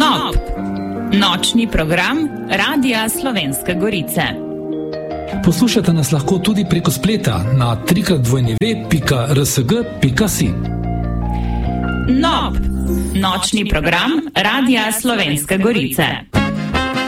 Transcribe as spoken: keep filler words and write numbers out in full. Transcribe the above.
Nob, nočni program Radia Slovenske Gorice. Poslušate nas lahko tudi preko spleta na tri krat w pika r s g pika s i. Nob, nočni program Radia Slovenske Gorice.